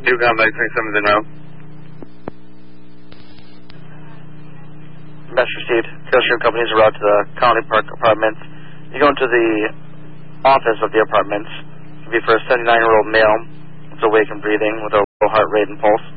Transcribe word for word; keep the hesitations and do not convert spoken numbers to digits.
Yukon by twenty-seventh and route. Message received. Tailstream Company is route to the Colony Park Apartments. You go into the office of the apartments. It'll be for a seventy-nine-year-old male. It's awake and breathing with a low heart rate and pulse.